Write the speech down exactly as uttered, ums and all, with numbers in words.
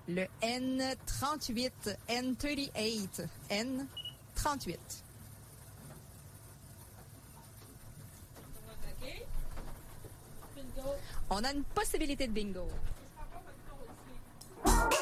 Le N trente-huit. N trente-huit. N trente-huit. On a une possibilité de bingo.